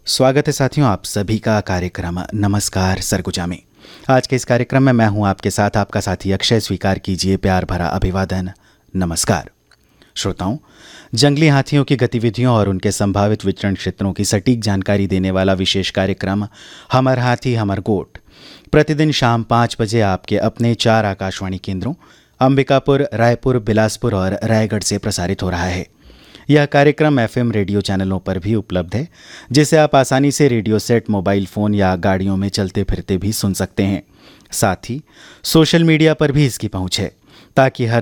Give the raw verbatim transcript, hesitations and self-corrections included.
स्वागत है साथियों, आप सभी का कार्यक्रम नमस्कार सरगुजा में। आज के इस कार्यक्रम में मैं हूं आपके साथ आपका साथी अक्षय। स्वीकार कीजिए प्यार भरा अभिवादन, नमस्कार। श्रोताओं, जंगली हाथियों की गतिविधियों और उनके संभावित विचरण क्षेत्रों की सटीक जानकारी देने वाला विशेष कार्यक्रम हमर हाथी हमर गोठ प्रतिदिन शाम पाँच बजे आपके अपने चार आकाशवाणी केंद्रों अंबिकापुर, रायपुर, बिलासपुर और रायगढ़ से प्रसारित हो रहा है। यह कार्यक्रम एफएम रेडियो चैनलों पर भी उपलब्ध है, जिसे आप आसानी से रेडियो सेट, मोबाइल फ़ोन या गाड़ियों में चलते फिरते भी सुन सकते हैं। साथ ही सोशल मीडिया पर भी इसकी पहुंच है, ताकि हर